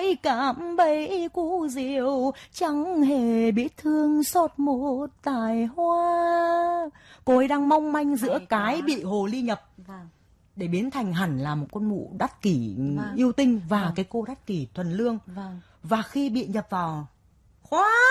ai cảm bấy cú diều, chẳng hề biết thương xót một tài hoa. Cô ấy đang mong manh giữa cái bị hồ ly nhập để biến thành hẳn là một con mụ đắt kỷ yêu tinh và cái cô đắt kỷ thuần lương. Và khi bị nhập vào khóa